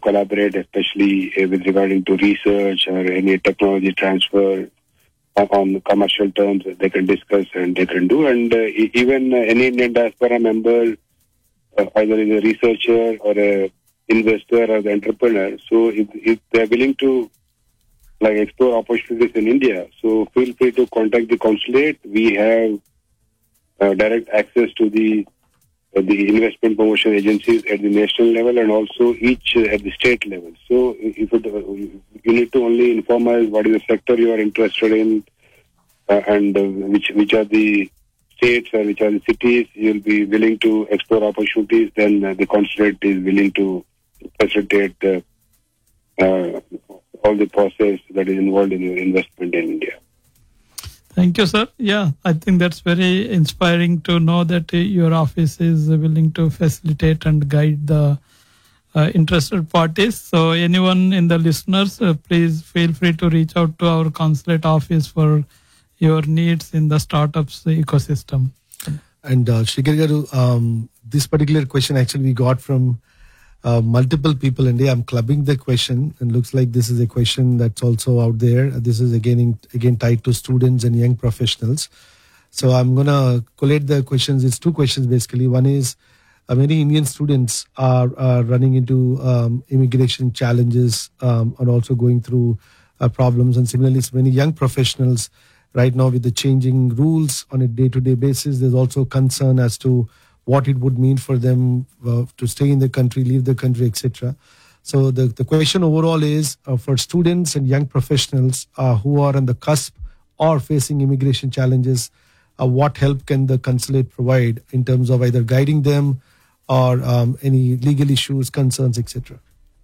collaborate, especially with regarding to research or any technology transfer on commercial terms. They can discuss and they can do. And even any Indian diaspora member, either is a researcher or a investor or the entrepreneur, so if they're willing to explore opportunities in India, so feel free to contact the consulate. We have direct access to the investment promotion agencies at the national level and also each at the state level. So if you need to only inform us what is the sector you are interested in and which are the states or which are the cities you'll be willing to explore opportunities, then the consulate is willing to facilitate all the process that is involved in your investment in India. Thank you, sir. Yeah, I think that's very inspiring to know that your office is willing to facilitate and guide the interested parties. So anyone in the listeners, please feel free to reach out to our consulate office for your needs in the startups ecosystem. And Srikhar Garu, this particular question actually we got from multiple people, and I'm clubbing the question, and looks like this is a question that's also out there. This is again tied to students and young professionals. So I'm gonna collate the questions. It's two questions basically. One is many Indian students are running into immigration challenges and also going through problems, and similarly many young professionals right now with the changing rules on a day-to-day basis. There's also concern as to what it would mean for them to stay in the country, leave the country, etc. So the question overall is for students and young professionals who are on the cusp or facing immigration challenges, what help can the consulate provide in terms of either guiding them or any legal issues, concerns, etc.?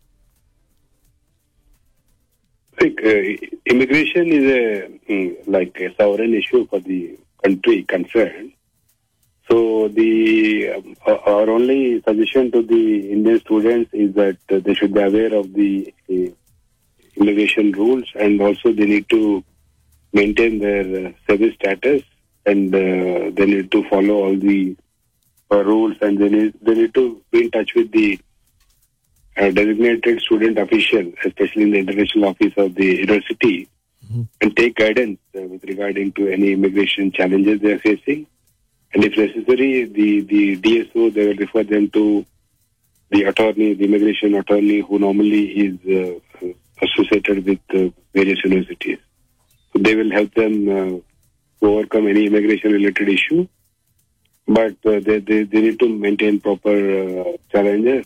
I think immigration is a sovereign issue for the country concerned. So our only suggestion to the Indian students is that they should be aware of the immigration rules, and also they need to maintain their service status, and they need to follow all the rules, and they need to be in touch with the designated student official, especially in the international office of the university, and take guidance with regarding to any immigration challenges they are facing. And if necessary, the DSO, they will refer them to the attorney, the immigration attorney, who normally is associated with various universities. So they will help them to overcome any immigration-related issue. But they need to maintain proper challenges,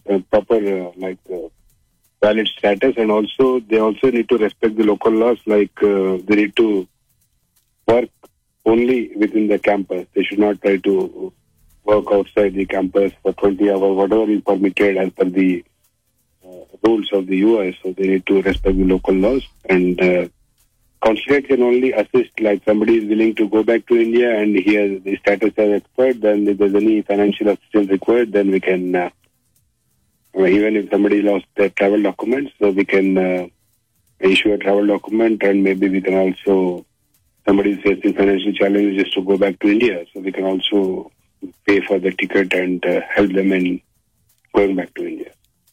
valid status, and also they also need to respect the local laws. They need to work only within the campus. They should not try to work outside the campus for 20 hours, whatever is permitted as per the rules of the US. So they need to respect the local laws. And consulate can only assist, like somebody is willing to go back to India and he has the status as expert, then if there's any financial assistance required, then we can, even if somebody lost their travel documents, so we can issue a travel document, and maybe we can also, somebody is facing financial challenges just to go back to India, so we can also pay for the ticket and help them in going back to India.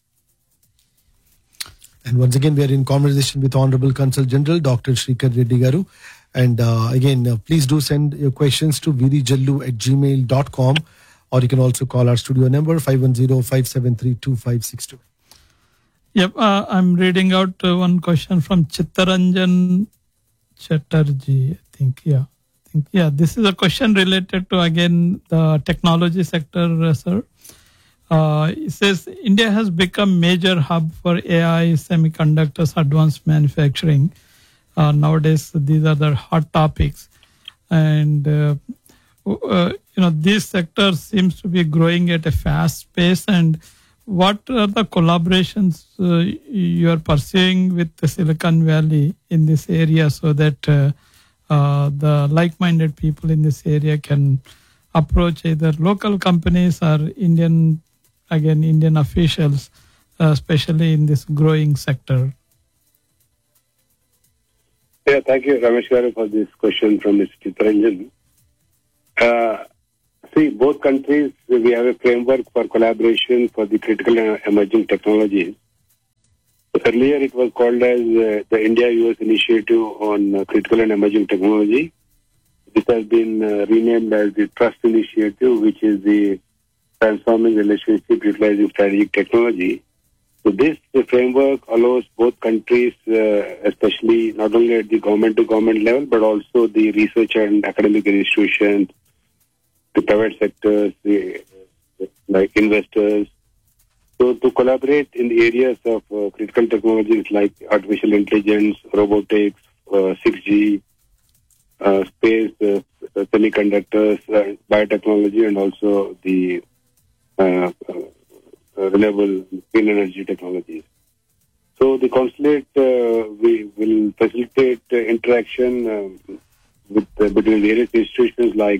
And once again, we are in conversation with Honorable Consul General Dr. Srikhar Reddy Garu. And again, please do send your questions to virijallu@gmail.com, or you can also call our studio number 510-573-2562. Yep, I'm reading out one question from Chittaranjan Chatterjee, I think. Yeah, this is a question related to, again, the technology sector, sir. It says India has become major hub for AI, semiconductors, advanced manufacturing. Nowadays, these are the hot topics, and this sector seems to be growing at a fast pace. And what are the collaborations you are pursuing with the Silicon Valley in this area, so that the like-minded people in this area can approach either local companies or Indian officials, especially in this growing sector? Yeah, thank you, Ramesh Garu, for this question from Mr. Chittaranjan. See, both countries, we have a framework for collaboration for the critical and emerging technologies. Earlier, it was called as the India-US Initiative on Critical and Emerging Technology. This has been renamed as the Trust Initiative, which is the Transforming Relationship Utilizing Strategic Technology. So this framework allows both countries, especially not only at the government-to-government level, but also the research and academic institutions, the private sectors, like investors, so to collaborate in the areas of critical technologies like artificial intelligence, robotics, 6G, space, semiconductors, biotechnology, and also the renewable clean energy technologies. So the consulate we will facilitate interaction between various institutions. Like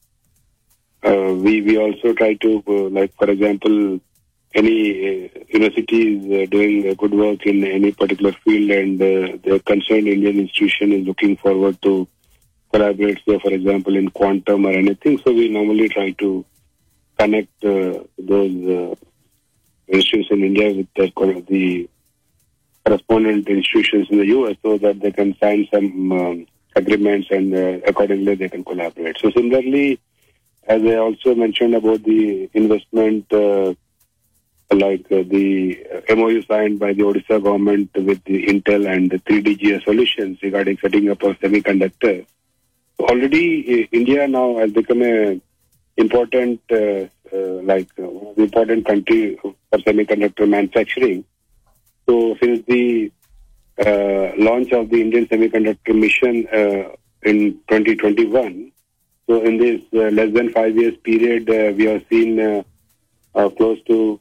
we also try to like, for example, any universities doing good work in any particular field, and the concerned Indian institution is looking forward to collaborate, say, for example, in quantum or anything. So we normally try to connect those institutions in India with the correspondent institutions in the US, so that they can sign some agreements, and accordingly they can collaborate. So similarly, as I also mentioned about the investment, like the MOU signed by the Odisha government with the Intel and the 3DGS Solutions regarding setting up a semiconductor. Already India now has become a important important country for semiconductor manufacturing. So since the launch of the Indian Semiconductor Mission in 2021, so in this less than 5 years period, we have seen close to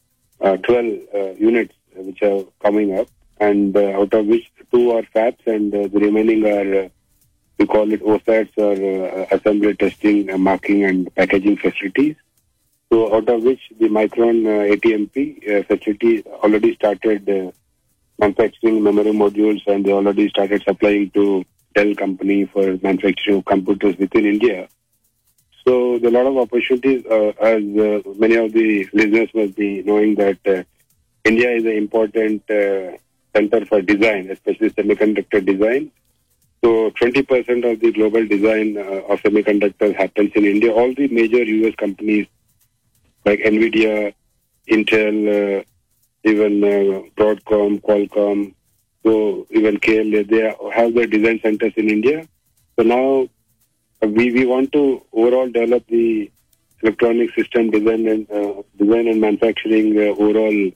12 units which are coming up, and out of which 2 are fabs, and the remaining are we call it OSATs, or assembly, testing, marking and packaging facilities. So out of which the Micron ATMP facility already started manufacturing memory modules, and they already started supplying to Dell company for manufacturing of computers within India. So there are a lot of opportunities, as many of the listeners must be knowing that India is an important center for design, especially semiconductor design. So 20% of the global design of semiconductors happens in India. All the major US companies like NVIDIA, Intel, even Broadcom, Qualcomm, so even KLA, they have their design centers in India. So now we want to overall develop the electronic system design and manufacturing overall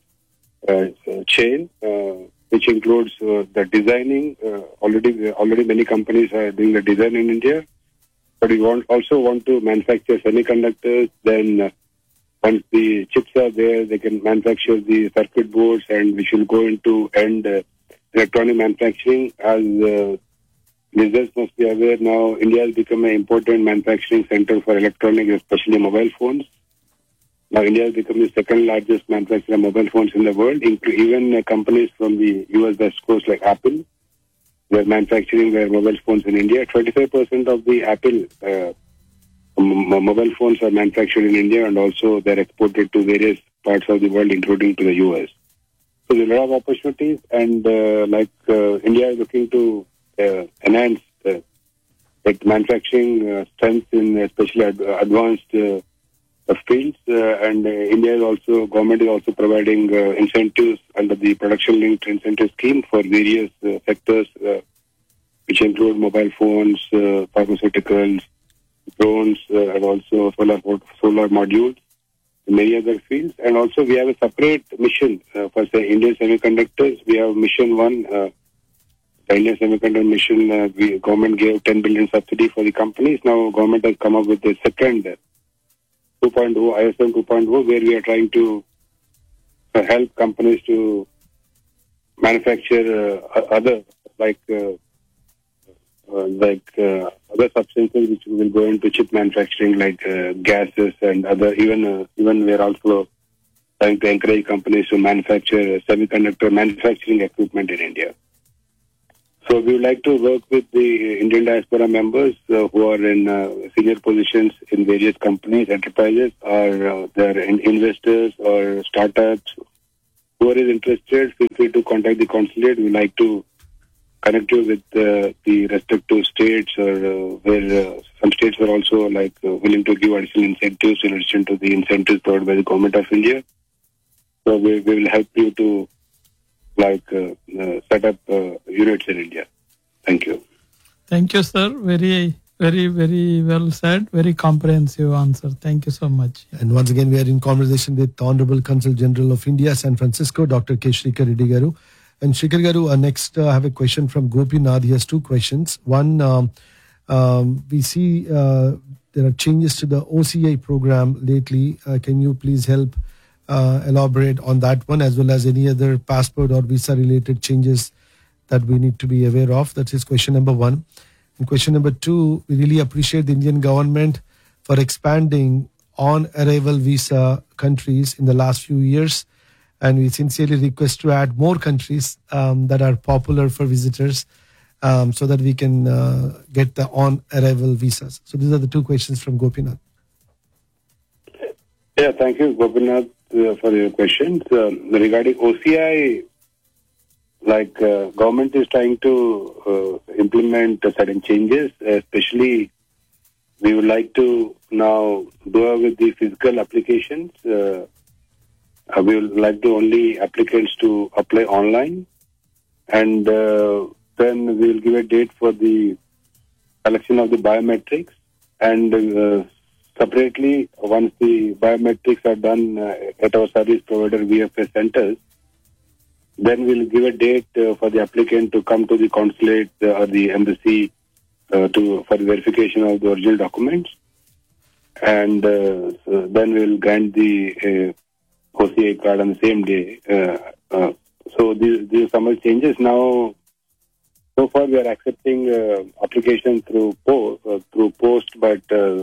chain, which includes the designing. Already many companies are doing the design in India, but we also want to manufacture semiconductors. Then once the chips are there, they can manufacture the circuit boards, and we should go into end electronic manufacturing. As listeners must be aware now, India has become an important manufacturing center for electronics, especially mobile phones. Now, India has become the second largest manufacturer of mobile phones in the world. Even companies from the US West Coast like Apple, they are manufacturing their mobile phones in India. 25% of the Apple mobile phones are manufactured in India, and also they are exported to various parts of the world, including to the US. So there are a lot of opportunities, and India is looking to enhance its manufacturing strength in especially advanced fields, and government is also providing incentives under the production linked incentive scheme for various sectors, which include mobile phones, pharmaceuticals, drones, and also solar modules, and many other fields. And also we have a separate mission for Indian semiconductors. We have Mission 1, the Indian Semiconductor Mission. The government gave 10 billion subsidy for the companies. Now government has come up with the second 2.0, ISM 2.0, where we are trying to help companies to manufacture other other substances which will go into chip manufacturing, like gases and other. Even we are also trying to encourage companies to manufacture semiconductor manufacturing equipment in India. So we would like to work with the Indian diaspora members who are in senior positions in various companies, enterprises, or they're investors or startups, whoever is interested, feel free to contact the consulate. We like to connect you with the respective states, or where some states were also willing to give additional incentives in addition to the incentives provided by the government of India. So we will help you to set up units in India. Thank you. Thank you, sir. Very, very, very well said. Very comprehensive answer. Thank you so much. And once again, we are in conversation with the Honorable Consul General of India, San Francisco, Dr. K. Srikar Reddy Garu. And Srikar Garu, next I have a question from Gopinath. He has two questions. One, we see there are changes to the OCI program lately. Can you please help elaborate on that one, as well as any other passport or visa related changes that we need to be aware of? That is question number one. And question number two, we really appreciate the Indian government for expanding on-arrival visa countries in the last few years. And we sincerely request to add more countries that are popular for visitors so that we can get the on-arrival visas. So these are the two questions from Gopinath. Yeah, thank you, Gopinath, for your questions. Regarding OCI, government is trying to implement certain changes, especially we would like to now do away with the physical applications. We would like to only applicants to apply online, and then we will give a date for the collection of the biometrics, and separately, once the biometrics are done at our service provider VFS centers, then we'll give a date for the applicant to come to the consulate or the embassy for the verification of the original documents, and so then we'll grant the OCI card on the same day. So these are some changes. Now, so far we are accepting applications through post, but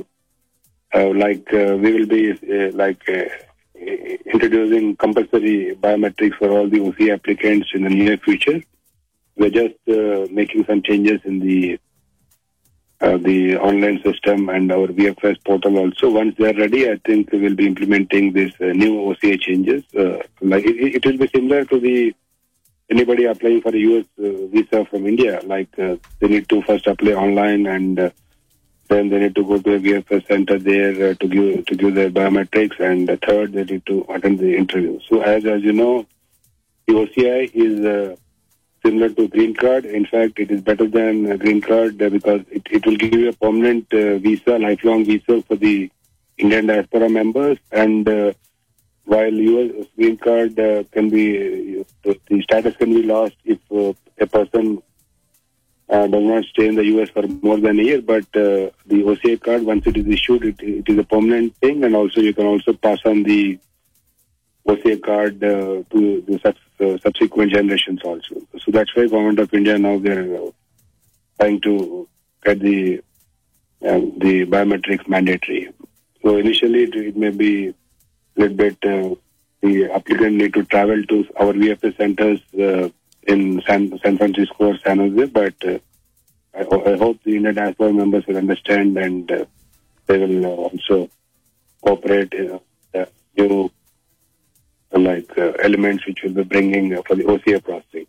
we will be introducing compulsory biometrics for all the OCI applicants in the near future. We're just making some changes in the online system and our VFS portal also. Once they are ready, I think we will be implementing this new OCI changes. It will be similar to anybody applying for a US visa from India. They need to first apply online, and then they need to go to a VFS center there to give their biometrics, and third, they need to attend the interview. So as you know, the OCI is similar to green card. In fact, it is better than a green card because it will give you a permanent visa, lifelong visa for the Indian diaspora members. And while US green card can be, the status can be lost if a person does not stay in the US for more than a year, but the OCI card, once it is issued, it is a permanent thing, and also you can also pass on the OCI card to the subsequent generations also. So that's why Government of India now they're trying to get the biometrics mandatory. So initially it may be a little bit, the applicant need to travel to our VFS centers in San Francisco or San Jose, but I hope the Indian diaspora members will understand, and they will also cooperate in the new elements which will be bringing for the OCI processing.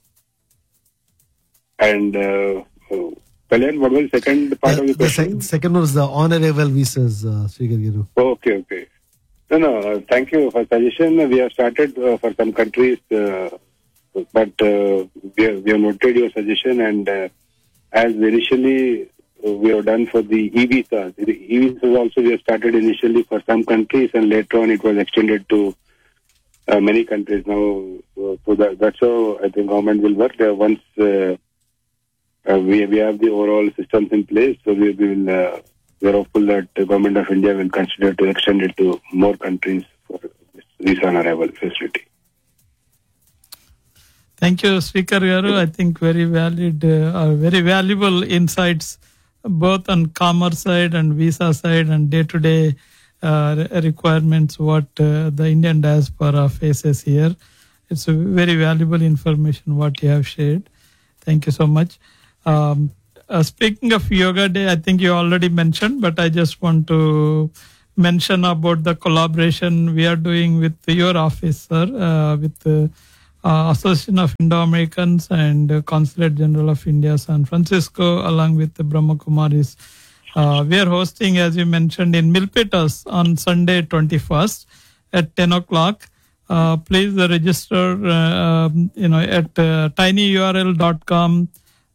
And Kalyan, what was the second part of the question? The second was the on-arrival visas, Srikar Garu. Okay. No, thank you for suggestion. We have started for some countries, but we have noted your suggestion, and as initially we have done for the e-visas. The e-visas also we have started initially for some countries, and later on it was extended to many countries now. So that's how I think government will work. Once we have the overall systems in place, so we are hopeful that the Government of India will consider to extend it to more countries for this visa on arrival facility. Thank you, Srikar Garu. I think very valid, very valuable insights, both on commerce side and visa side and day-to-day requirements what the Indian diaspora faces here. It's a very valuable information what you have shared. Thank you so much. Speaking of Yoga Day, I think you already mentioned, but I just want to mention about the collaboration we are doing with your office, sir, with Association of Indo-Americans and Consulate General of India, San Francisco, along with the Brahma Kumaris. We are hosting, as you mentioned, in Milpitas on Sunday 21st at 10 o'clock. Please register, at tinyurl.com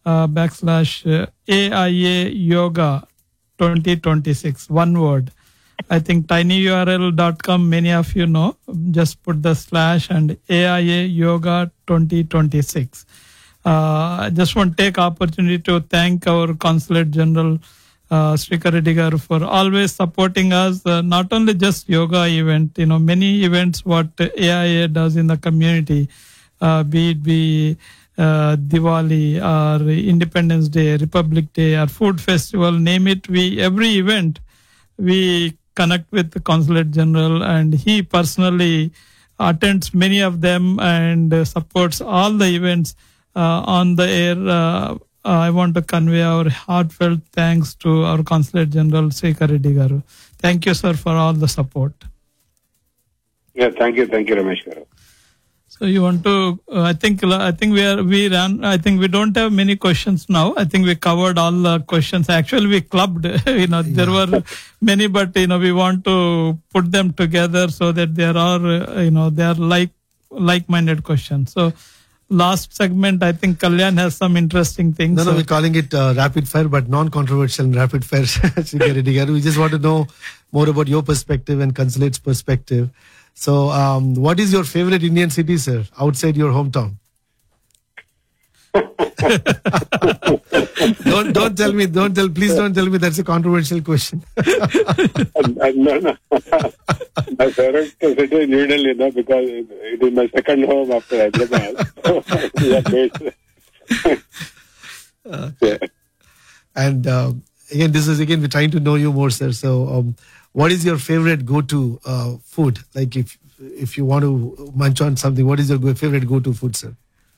/AIA Yoga 2026. One word. I think tinyurl.com, many of you know. Just put the / and AIA Yoga 2026. I just want to take opportunity to thank our Consulate General Srikar Reddy garu for always supporting us. Not only just yoga event, many events what AIA does in the community, be it Diwali or Independence Day, Republic Day, or Food Festival, name it. Every event we connect with the Consulate General, and he personally attends many of them and supports all the events on the air. I want to convey our heartfelt thanks to our Consulate General Srikar Reddy garu. Thank you, sir, for all the support. Yeah, thank you, Ramesh garu. So you want to? I think we don't have many questions now. I think we covered all the questions. Actually, we clubbed. There were many, but we want to put them together so that there are they are like-minded questions. So last segment, I think Kalyan has some interesting things. No, we're calling it rapid fire, but non-controversial rapid fire. Srikar Reddy garu. We just want to know more about your perspective and Consulate's perspective. So, what is your favorite Indian city, sir, outside your hometown? Please don't tell me that's a controversial question. No. My favorite city is New Delhi, because it is my second home after Hyderabad. Yeah. And again, we're trying to know you more, sir. So, what is your favorite go-to food? Like if you want to munch on something, what is your favorite go-to food, sir?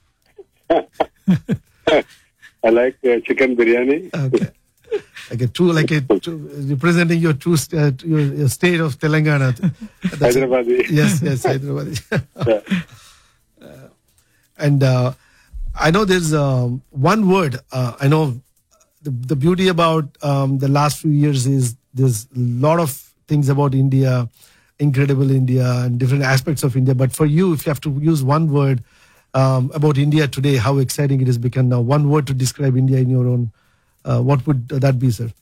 I like chicken biryani. Okay. Representing your true your state of Telangana. Hyderabadi. Yes, Hyderabadi. Yeah. And I know there's one word. I know the beauty about the last few years is there's a lot of things about India, incredible India, and different aspects of India. But for you, if you have to use one word about India today, how exciting it has become now, one word to describe India in your own, what would that be, sir?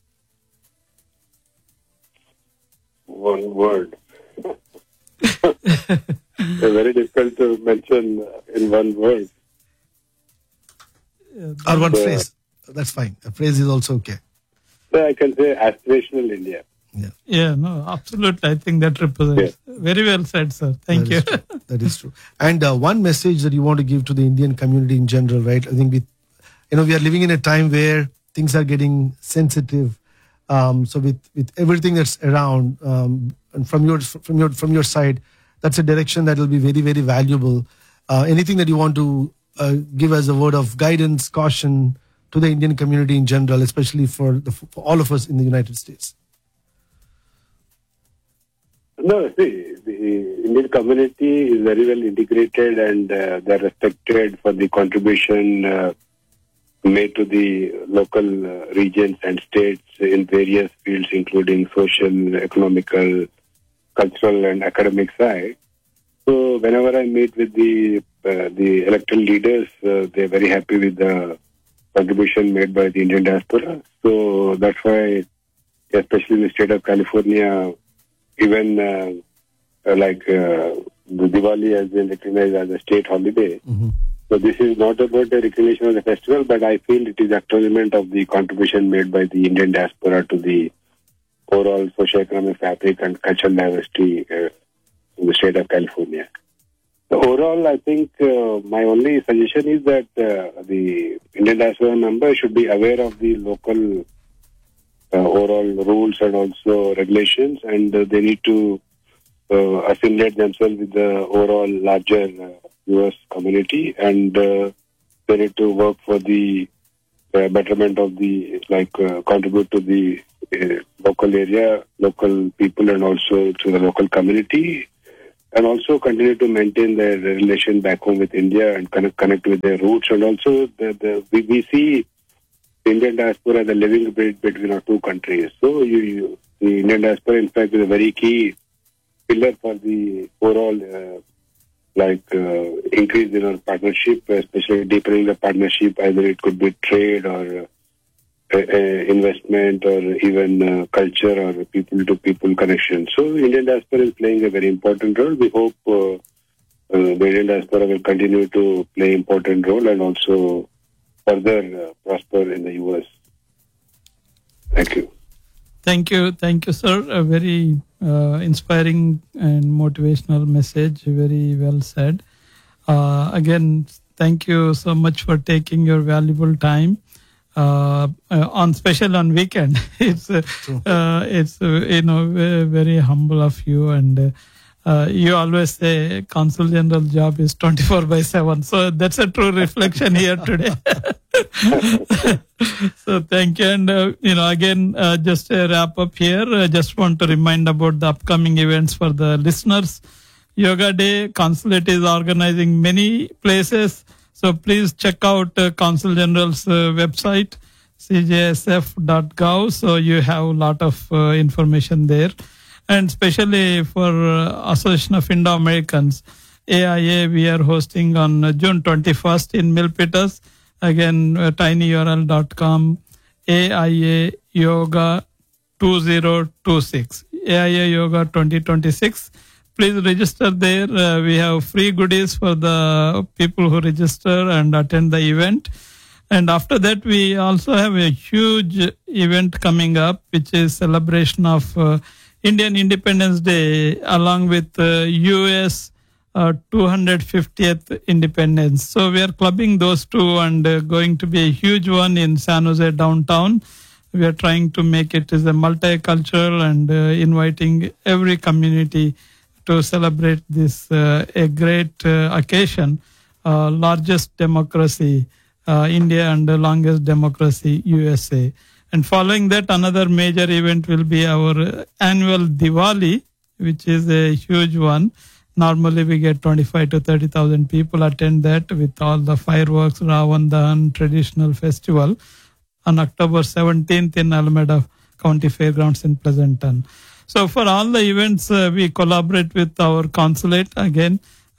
One word. Very difficult to mention in one word. Or one phrase. That's fine. A phrase is also okay. So I can say aspirational India. Yeah, no, absolutely. I think that represents. Very well said, sir. Thank you. That is true. And one message that you want to give to the Indian community in general, right? I think we are living in a time where things are getting sensitive. So with everything that's around, and from your side, that's a direction that will be very, very valuable. Anything that you want to give as a word of guidance, caution to the Indian community in general, especially for all of us in the United States? No, see, the Indian community is very well integrated, and they're respected for the contribution made to the local regions and states in various fields, including social, economical, cultural, and academic side. So whenever I meet with the elected leaders, they're very happy with the contribution made by the Indian diaspora. So that's why, especially in the state of California, even the Diwali has been recognized as a state holiday. Mm-hmm. So this is not about the recognition of the festival, but I feel it is acknowledgement of the contribution made by the Indian diaspora to the overall socio-economic fabric and cultural diversity in the state of California. So overall, I think my only suggestion is that the Indian diaspora member should be aware of the local overall rules and also regulations, and they need to assimilate themselves with the overall larger US community, and they need to work for the betterment of the, contribute to the local area, local people, and also to the local community. and also continue to maintain their relation back home with India and connect with their roots. And also we see the Indian diaspora as a living bridge between our two countries. So the Indian diaspora, in fact, is a very key pillar for the overall increase in our partnership, especially deepening the partnership. Either it could be trade or investment or even culture or people-to-people connection. So Indian diaspora is playing a very important role. We hope the Indian diaspora will continue to play important role and also further prosper in the US. Thank you. Thank you, sir. A very inspiring and motivational message. Very well said. Again, thank you so much for taking your valuable time. Especially on weekend. It's very humble of you, and you always say Consul General job is 24/7. So that's a true reflection here today. So thank you, and again, just a wrap up here. I just want to remind about the upcoming events for the listeners. Yoga Day, Consulate is organizing many places. So please check out Consul General's website, cjsf.gov. So you have a lot of information there. And especially for Association of Indo-Americans, AIA, we are hosting on June 21st in Milpitas. Again, tinyurl.com, AIA Yoga 2026, AIA Yoga 2026. Please register there. We have free goodies for the people who register and attend the event. And after that, we also have a huge event coming up, which is celebration of Indian Independence Day, along with US 250th Independence. So we are clubbing those two, and going to be a huge one in San Jose downtown. We are trying to make it as a multicultural and inviting every community to celebrate this a great occasion, largest democracy, India, and the longest democracy, USA. And following that, another major event will be our annual Diwali, which is a huge one. Normally, we get 25 to 30,000 people attend that with all the fireworks, Ravan Dahan traditional festival on October 17th in Alameda County Fairgrounds in Pleasanton. So for all the events, we collaborate with our consulate again.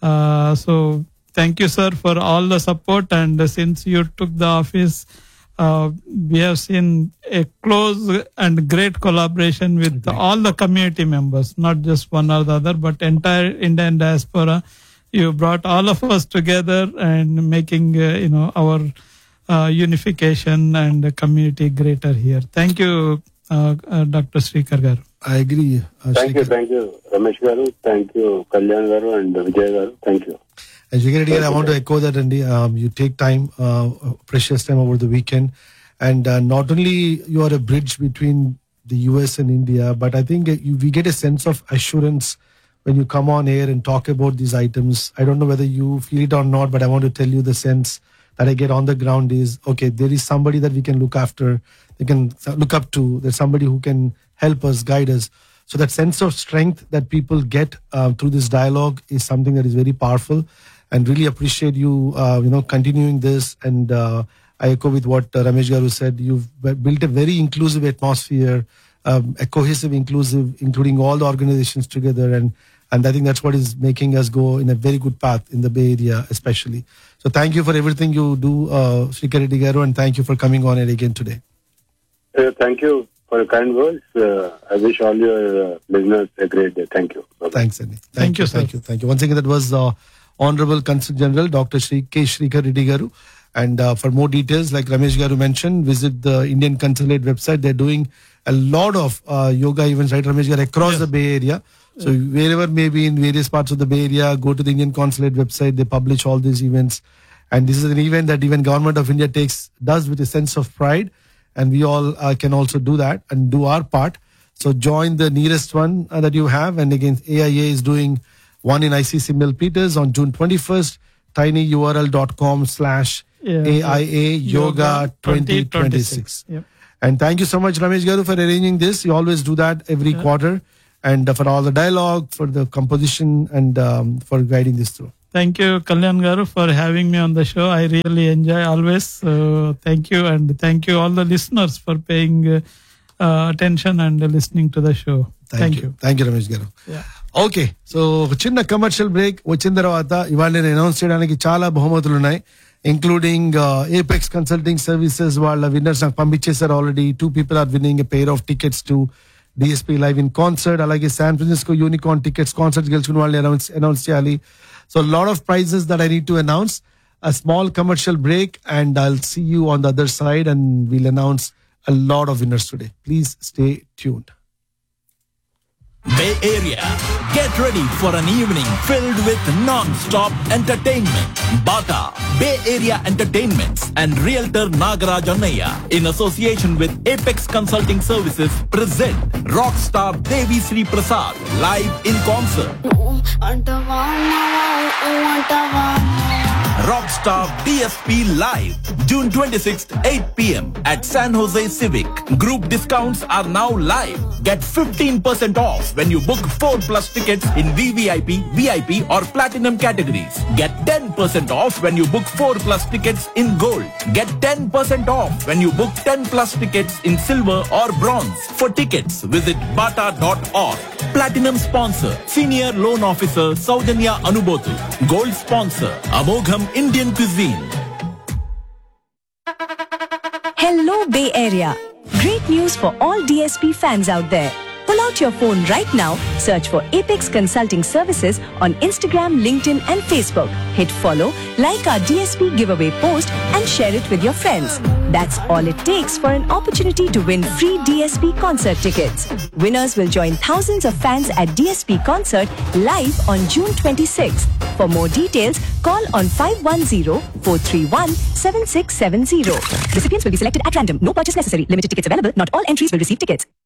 So thank you, sir, for all the support. And since you took the office, we have seen a close and great collaboration with all the community members, not just one or the other, but entire Indian diaspora. You brought all of us together and making, our unification and the community greater here. Thank you, Dr. Srikar Garu. I agree. Thank you, Ramesh Garu. Thank you, Kalyan Garu and Vijay Garu. Thank you. And Srikar, I want to echo that, Andy. You take time, precious time over the weekend. And not only you are a bridge between the US and India, but I think we get a sense of assurance when you come on air and talk about these items. I don't know whether you feel it or not, but I want to tell you the sense that I get on the ground is, okay, there is somebody that we can look after, they can look up to, there's somebody who can help us, guide us. So that sense of strength that people get through this dialogue is something that is very powerful, and really appreciate you, continuing this. And I echo with what Ramesh Garu said. You've built a very inclusive atmosphere, a cohesive, inclusive, including all the organizations together. And I think that's what is making us go in a very good path in the Bay Area, especially. So thank you for everything you do, Srikar Reddy Garu, and thank you for coming on air again today. Thank you for your kind words. I wish all your listeners a great day. Thank you. Bye-bye. Thanks, Andy. Thank you, sir. Thank you. Once again, that was Honorable Consul General Dr. Srikar Reddy Garu. And for more details, like Ramesh Garu mentioned, visit the Indian Consulate website. They're doing a lot of yoga events, right, Ramesh Garu, across the Bay Area. So wherever maybe in various parts of the Bay Area, go to the Indian Consulate website. They publish all these events. And this is an event that even Government of India does with a sense of pride. And we all can also do that and do our part. So join the nearest one that you have. And again, AIA is doing one in ICC Milpitas on June 21st, tinyurl.com/AIA Yoga 2026. Yep. And thank you so much, Ramesh Garu, for arranging this. You always do that every quarter. and for all the dialogue, for the composition, and for guiding this through. Thank you, Kalyan Garu, for having me on the show. I really enjoy always. Thank you, and thank you all the listeners for paying attention and listening to the show. Thank you. Thank you, Ramesh Garu. Yeah. Okay so ఒక చిన్న commercial break వచ్చిన తర్వాత ఇవాళ నేను announce చేయడానికి చాలా బహుమతులు ఉన్నాయి, ఇంక్లూడింగ్ ఏపెక్స్ కన్సల్టింగ్ సర్వీసెస్ వాళ్ళ విన్నర్స్ నాకు పంపించేశారు already. 2 people are winning a pair of tickets to DSP live in concert. అలాగే San Francisco unicorn tickets concert గెలుచుకున్న వాళ్ళని అనౌన్స్ చేయాలి. So lot of prices that I need to announce. A small commercial break and I'll see you on the other side and we'll announce a lot of winners today. Please stay tuned. Bay Area, get ready for an evening filled with non-stop entertainment. Bata, Bay Area Entertainments and Realtor Nagaraj Annaiya in association with Apex Consulting Services present Rockstar Devi Sri Prasad live in concert. Rockstar DSP Live, June 26th, 8 p.m. at San Jose Civic. Group discounts are now live. Get 15% off when you book 4+ tickets in VVIP, VIP or Platinum categories. Get 10% off when you book 4+ tickets in Gold. Get 10% off when you book 10+ tickets in Silver or Bronze. For tickets, visit bata.org. Platinum sponsor, Senior Loan Officer Saujanya Anubotu. Gold sponsor, Amogham Indian Cuisine. Hello Bay Area. Great news for all DSP fans out there. Pull out your phone right now, search for Apex Consulting Services on Instagram, LinkedIn and Facebook. Hit follow, like our DSP giveaway post and share it with your friends. That's all it takes for an opportunity to win free DSP concert tickets. Winners will join thousands of fans at DSP concert live on June 26th. For more details, call on 510-431-7670. Recipients will be selected at random. No purchase necessary. Limited tickets available. Not all entries will receive tickets.